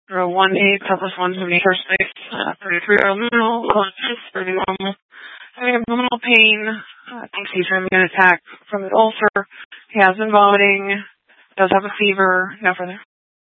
Row 1A, pelvis 170, first base, 33 abdominal, conscious, pretty normal. Having abdominal pain, thinks he's having an attack from his ulcer. He has been vomiting, does have a fever, no further.